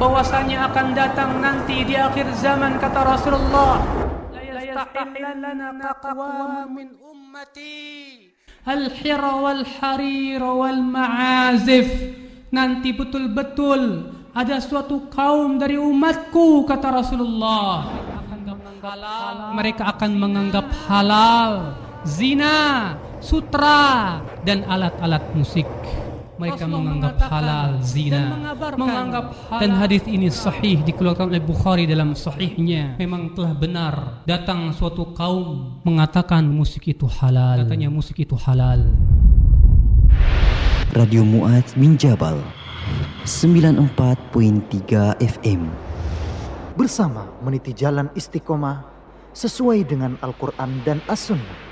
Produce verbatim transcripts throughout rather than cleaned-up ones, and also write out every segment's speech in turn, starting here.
bahwasanya akan datang nanti di akhir zaman, kata Rasulullah, la yastahillanna aqwam min ummati al-hira wal harir wal ma'azif. Nanti betul-betul ada suatu kaum dari umatku, kata Rasulullah, mereka akan menganggap halal zina, sutra, dan alat-alat musik. Mereka menganggap halal zina, menganggap halal. Dan hadis ini sahih, dikeluarkan oleh Bukhari dalam sahihnya. Memang telah benar, datang suatu kaum mengatakan musik itu halal. Katanya musik itu halal. Radio Mu'adz bin Jabal sembilan puluh empat koma tiga F M. Bersama meniti jalan istiqomah sesuai dengan Al-Quran dan As-Sunnah.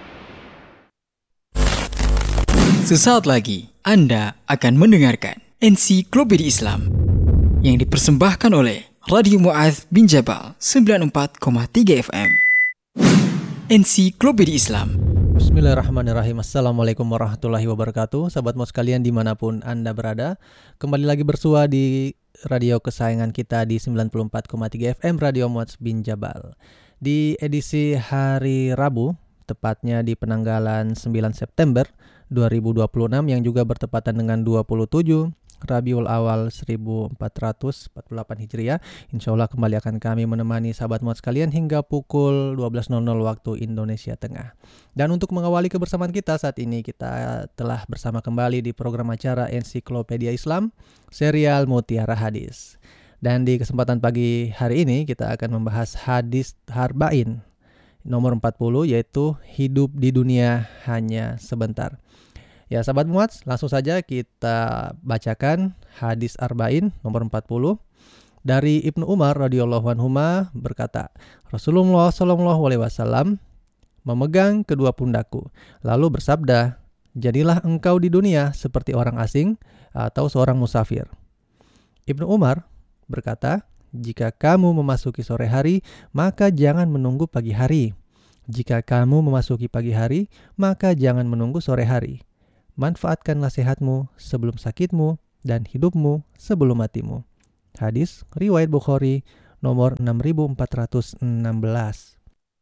Sesaat lagi Anda akan mendengarkan Ensiklopedia Islam yang dipersembahkan oleh Radio Mu'adz bin Jabal sembilan puluh empat koma tiga F M. Ensiklopedia Islam. Bismillahirrahmanirrahim. Assalamualaikum warahmatullahi wabarakatuh. Sahabat Mu'adz sekalian dimanapun Anda berada, kembali lagi bersua di radio kesayangan kita di sembilan puluh empat koma tiga F M Radio Mu'adz bin Jabal. Di edisi hari Rabu, tepatnya di penanggalan sembilan September dua ribu dua puluh enam yang juga bertepatan dengan dua puluh tujuh Rabiul Awal seribu empat ratus empat puluh delapan Hijriah. Insyaallah kembali akan kami menemani sahabat Mu'adz sekalian hingga pukul dua belas waktu Indonesia Tengah. Dan untuk mengawali kebersamaan kita saat ini, kita telah bersama kembali di program acara Ensiklopedia Islam serial Mutiara Hadis. Dan di kesempatan pagi hari ini kita akan membahas hadis Arba'in nomor empat puluh, yaitu hidup di dunia hanya sebentar. Ya sahabat Mu'adz, langsung saja kita bacakan hadis Arba'in nomor empat puluh. Dari Ibnu Umar radhiyallahu anhuma berkata, Rasulullah shallallahu alaihi wasallam memegang kedua pundakku, lalu bersabda, jadilah engkau di dunia seperti orang asing atau seorang musafir. Ibnu Umar berkata, jika kamu memasuki sore hari, maka jangan menunggu pagi hari. Jika kamu memasuki pagi hari, maka jangan menunggu sore hari. Manfaatkanlah sehatmu sebelum sakitmu dan hidupmu sebelum matimu. Hadis riwayat Bukhari nomor enam ribu empat ratus enam belas.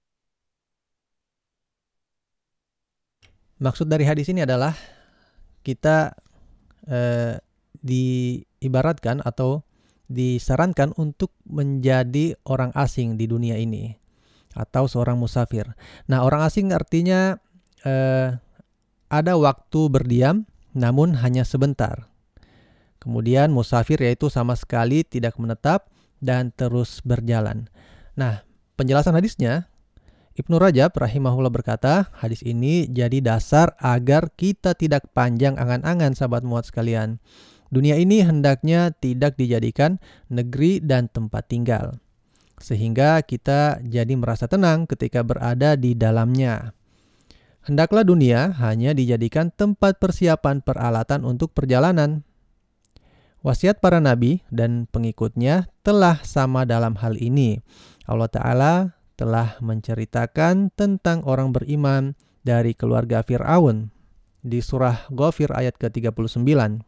Maksud dari hadis ini adalah kita eh, diibaratkan atau disarankan untuk menjadi orang asing di dunia ini atau seorang musafir. Nah, orang asing artinya eh, ada waktu berdiam namun hanya sebentar. Kemudian musafir yaitu sama sekali tidak menetap dan terus berjalan. Nah, penjelasan hadisnya, Ibnu Rajab rahimahullah berkata, hadis ini jadi dasar agar kita tidak panjang angan-angan sahabat Mu'adz sekalian. Dunia ini hendaknya tidak dijadikan negeri dan tempat tinggal, sehingga kita jadi merasa tenang ketika berada di dalamnya. Hendaklah dunia hanya dijadikan tempat persiapan peralatan untuk perjalanan. Wasiat para nabi dan pengikutnya telah sama dalam hal ini. Allah Ta'ala telah menceritakan tentang orang beriman dari keluarga Fir'aun di surah Ghafir ayat ke tiga puluh sembilan.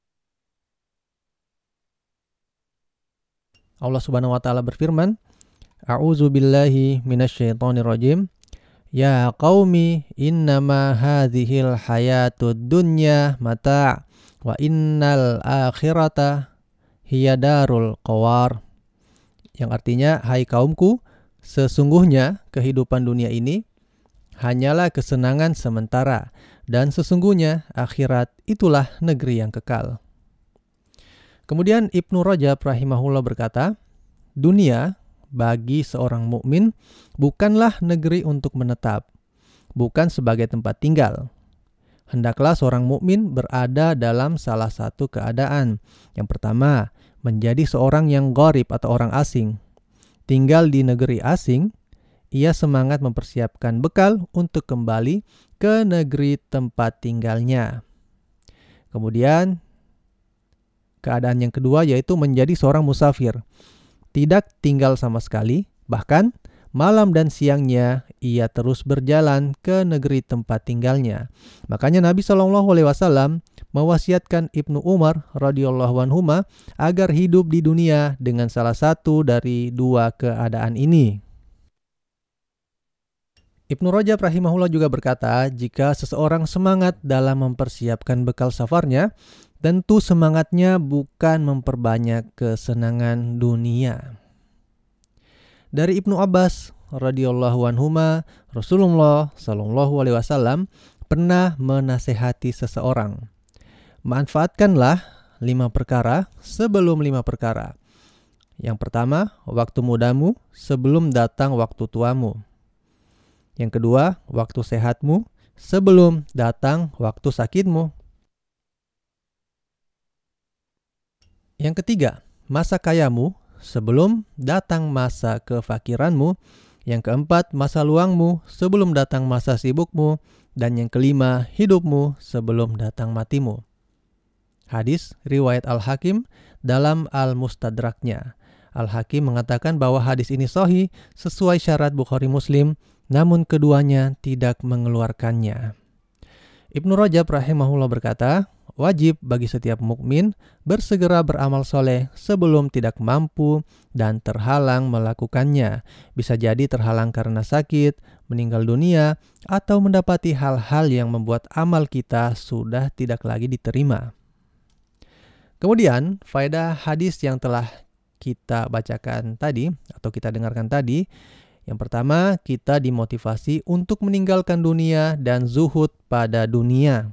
Allah Subhanahu wa taala berfirman, A'udzu billahi minasyaitonir rajim. Ya qaumi innama hadhil hayatud dunya mata' wa innal akhirata hiya darul qawar. Yang artinya, hai kaumku, sesungguhnya kehidupan dunia ini hanyalah kesenangan sementara dan sesungguhnya akhirat itulah negeri yang kekal. Kemudian Ibnu Rajab rahimahullah berkata, dunia bagi seorang mukmin bukanlah negeri untuk menetap, bukan sebagai tempat tinggal. Hendaklah seorang mukmin berada dalam salah satu keadaan. Yang pertama, menjadi seorang yang gharib atau orang asing. Tinggal di negeri asing, ia semangat mempersiapkan bekal untuk kembali ke negeri tempat tinggalnya. Kemudian, keadaan yang kedua yaitu menjadi seorang musafir. Tidak tinggal sama sekali, bahkan malam dan siangnya ia terus berjalan ke negeri tempat tinggalnya. Makanya Nabi shallallahu alaihi wasallam mewasiatkan Ibnu Umar radhiyallahu anhuma agar hidup di dunia dengan salah satu dari dua keadaan ini. Ibnu Rajab rahimahullah juga berkata, jika seseorang semangat dalam mempersiapkan bekal safarnya, tentu semangatnya bukan memperbanyak kesenangan dunia. Dari Ibnu Abbas radhiyallahu anhuma, Rasulullah shallallahu alaihi wasallam pernah menasehati seseorang, manfaatkanlah lima perkara sebelum lima perkara. Yang pertama, waktu mudamu sebelum datang waktu tuamu. Yang kedua, waktu sehatmu sebelum datang waktu sakitmu. Yang ketiga, masa kayamu sebelum datang masa kefakiranmu. Yang keempat, masa luangmu sebelum datang masa sibukmu. Dan yang kelima, hidupmu sebelum datang matimu. Hadis riwayat Al-Hakim dalam Al-Mustadraknya. Al-Hakim mengatakan bahwa hadis ini sahih sesuai syarat Bukhari Muslim, namun keduanya tidak mengeluarkannya. Ibnu Rajab rahimahullah berkata, wajib bagi setiap mukmin bersegera beramal soleh sebelum tidak mampu dan terhalang melakukannya. Bisa jadi terhalang karena sakit, meninggal dunia, atau mendapati hal-hal yang membuat amal kita sudah tidak lagi diterima. Kemudian, faedah hadis yang telah kita bacakan tadi atau kita dengarkan tadi, yang pertama, kita dimotivasi untuk meninggalkan dunia dan zuhud pada dunia.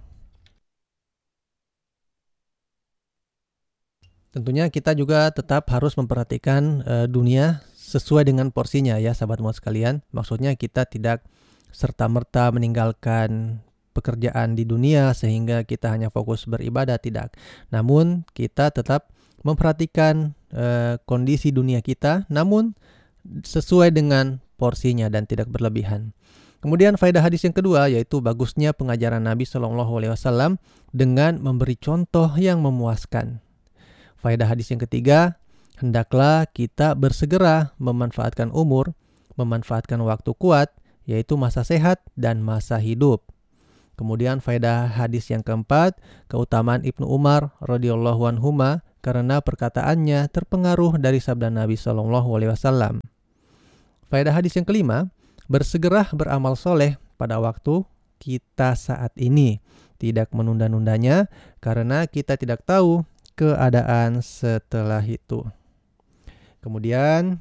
Tentunya kita juga tetap harus memperhatikan e, dunia sesuai dengan porsinya ya sahabat muat sekalian. Maksudnya kita tidak serta-merta meninggalkan pekerjaan di dunia sehingga kita hanya fokus beribadah, tidak. Namun kita tetap memperhatikan e, kondisi dunia kita, namun sesuai dengan porsinya dan tidak berlebihan. Kemudian faedah hadis yang kedua yaitu bagusnya pengajaran Nabi shallallahu alaihi wasallam dengan memberi contoh yang memuaskan. Faedah hadis yang ketiga, hendaklah kita bersegera memanfaatkan umur, memanfaatkan waktu kuat, yaitu masa sehat dan masa hidup. Kemudian faedah hadis yang keempat, keutamaan Ibnu Umar radhiyallahu anhuma karena perkataannya terpengaruh dari sabda Nabi shallallahu alaihi wasallam. Faedah hadis yang kelima, bersegera beramal soleh pada waktu kita saat ini, tidak menunda-nundanya karena kita tidak tahu keadaan setelah itu. Kemudian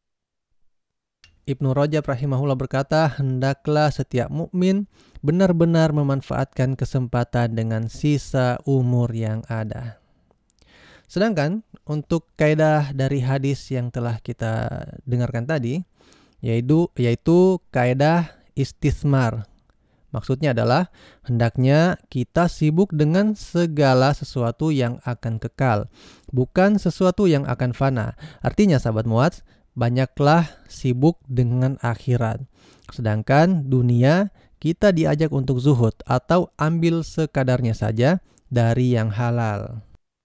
Ibnu Rajab rahimahullah berkata, hendaklah setiap mukmin benar-benar memanfaatkan kesempatan dengan sisa umur yang ada. Sedangkan untuk kaidah dari hadis yang telah kita dengarkan tadi, yaitu yaitu kaidah istismar. Maksudnya adalah hendaknya kita sibuk dengan segala sesuatu yang akan kekal, bukan sesuatu yang akan fana. Artinya sahabat muats, banyaklah sibuk dengan akhirat. Sedangkan dunia kita diajak untuk zuhud atau ambil sekadarnya saja dari yang halal.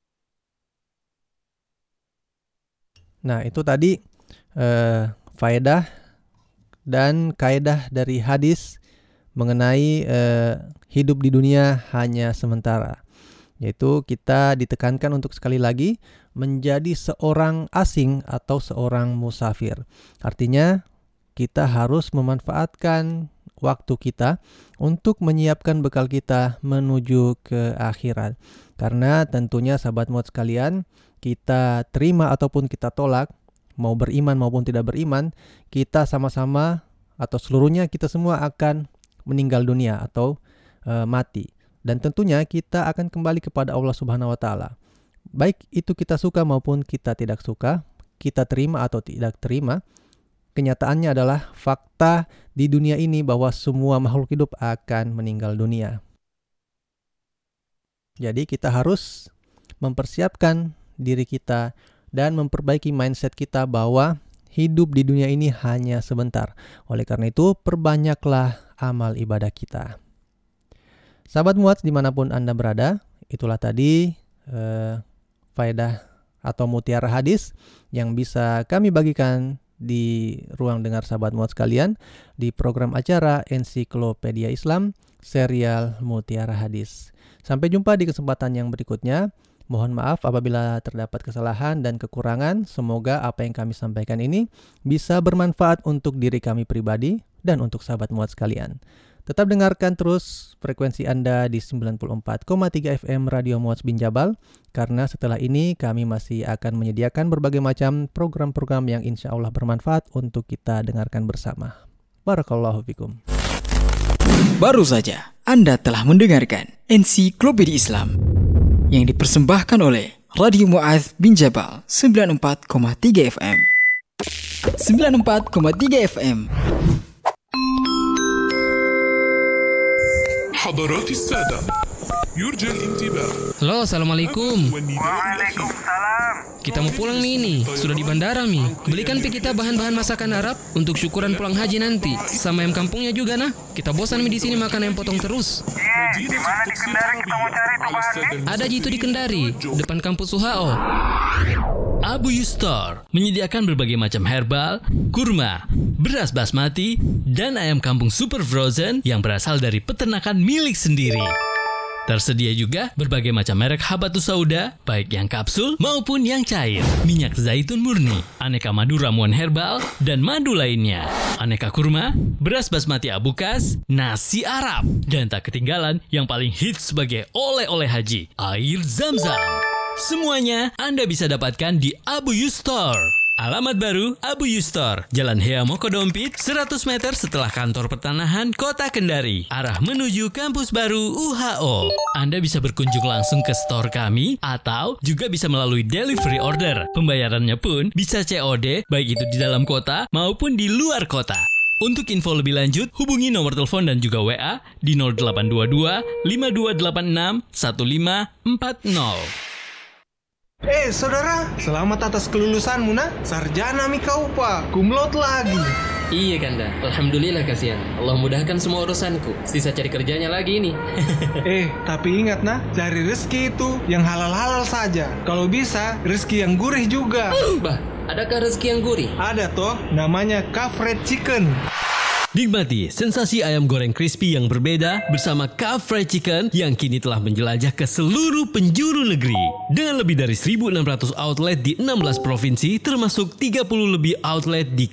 Nah, itu tadi eh, faedah dan kaidah dari hadis mengenai eh, hidup di dunia hanya sementara. Yaitu kita ditekankan untuk sekali lagi menjadi seorang asing atau seorang musafir. Artinya kita harus memanfaatkan waktu kita untuk menyiapkan bekal kita menuju ke akhirat. Karena tentunya sahabat muat sekalian, kita terima ataupun kita tolak, mau beriman maupun tidak beriman, kita sama-sama atau seluruhnya kita semua akan meninggal dunia atau e, mati. Dan tentunya kita akan kembali kepada Allah Subhanahu wa taala. Baik itu kita suka maupun kita tidak suka, kita terima atau tidak terima, kenyataannya adalah fakta di dunia ini bahwa semua makhluk hidup akan meninggal dunia. Jadi kita harus mempersiapkan diri kita dan memperbaiki mindset kita bahwa hidup di dunia ini hanya sebentar. Oleh karena itu, perbanyaklah amal ibadah kita. Sahabat muats dimanapun Anda berada, itulah tadi eh, faedah atau mutiara hadis yang bisa kami bagikan di ruang dengar sahabat muat sekalian di program acara Ensiklopedia Islam serial Mutiara Hadis. Sampai jumpa di kesempatan yang berikutnya. Mohon maaf apabila terdapat kesalahan dan kekurangan. Semoga apa yang kami sampaikan ini bisa bermanfaat untuk diri kami pribadi dan untuk sahabat muat sekalian. Tetap dengarkan terus frekuensi Anda di sembilan puluh empat koma tiga F M Radio Muaz bin Jabal, karena setelah ini kami masih akan menyediakan berbagai macam program-program yang insya Allah bermanfaat untuk kita dengarkan bersama. Barakallahu fikum. Baru saja Anda telah mendengarkan Ensiklopedia Islam yang dipersembahkan oleh Radio Muaz bin Jabal sembilan puluh empat koma tiga F M. sembilan puluh empat koma tiga F M. حضرات السادة يرجى الانتباه. Halo, assalamualaikum. Waalaikumsalam. Kita mau pulang nih ini, sudah di bandara Mi. Belikan pi kita bahan-bahan masakan Arab untuk syukuran pulang haji nanti. Sama ayam kampungnya juga nah. Kita bosan Mi di sini makan ayam potong terus. Iya, di mana di Kendari kita mau cari tuh bahannya? Ada di itu di Kendari, depan kampus U H O. Abu Yustar menyediakan berbagai macam herbal, kurma, beras basmati, dan ayam kampung super frozen yang berasal dari peternakan milik sendiri. Tersedia juga berbagai macam merek habatus sauda, baik yang kapsul maupun yang cair, minyak zaitun murni, aneka madu ramuan herbal, dan madu lainnya, aneka kurma, beras basmati abukas, nasi Arab, dan tak ketinggalan yang paling hits sebagai oleh-oleh haji, air Zam-Zam. Semuanya Anda bisa dapatkan di Abu Yustar. Alamat baru Abu Yustar, Jalan Hea Mokodompit, seratus meter setelah kantor pertanahan Kota Kendari, arah menuju kampus baru U H O. Anda bisa berkunjung langsung ke store kami atau juga bisa melalui delivery order. Pembayarannya pun bisa C O D, baik itu di dalam kota maupun di luar kota. Untuk info lebih lanjut, hubungi nomor telepon dan juga W A di nol delapan dua dua lima dua delapan enam satu lima empat nol. Eh saudara, selamat atas kelulusanmu nak. Sarjana mi kau pak, kumlot lagi. Iya Kanda, alhamdulillah kasihan. Allah mudahkan semua urusanku. Sisa cari kerjanya lagi ini. Eh, tapi ingat nah, cari rezeki itu yang halal-halal saja. Kalau bisa, rezeki yang gurih juga. Bah, adakah rezeki yang gurih? Ada toh, namanya Kafred Chicken. Nikmati sensasi ayam goreng crispy yang berbeda bersama Kaf Fried Chicken yang kini telah menjelajah ke seluruh penjuru negeri. Dengan lebih dari seribu enam ratus outlet di enam belas provinsi termasuk tiga puluh lebih outlet di